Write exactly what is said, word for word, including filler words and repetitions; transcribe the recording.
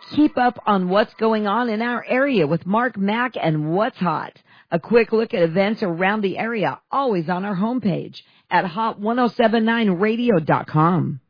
Keep up on what's going on in our area with Mark Mack and What's Hot. A quick look at events around the area, always on our homepage at hot ten seventy-nine radio dot com.